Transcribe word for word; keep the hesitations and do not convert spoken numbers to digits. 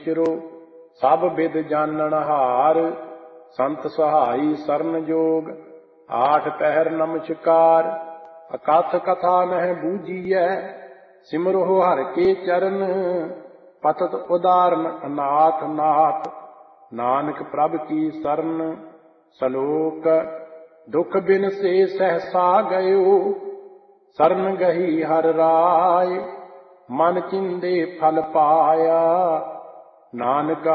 ਈਸ਼ਰੋ ਸਭ ਬਿਦ ਜਾਣਨ ਹਾਰ। ਸੰਤ ਸਹਾਈ ਸਰਨ ਜੋਗ ਆਠ ਪਹਿਰ ਨਮਸਕਾਰ। ਅਕਥ ਕਥਾ ਨਹਿ ਬੂਝੀਐ ਸਿਮਰੋ ਹਰਿ ਕੇ ਚਰਨ। ਪਤਤ ਉਦਾਰਨ ਅਨਾਥ ਨਾਥ ਨਾਨਕ ਪ੍ਰਭ ਕੀ ਸਰਨ। ਸਲੋਕ ਦੁਖ ਬਿਨ ਸੇ ਸਹਸਾ ਗਇਓ ਸਰਨ ਗਹੀ ਹਰਿ ਰਾਇ। ਮਨ ਚਿੰਦੇ ਫਲ ਪਾਇਆ ਨਾਨਕ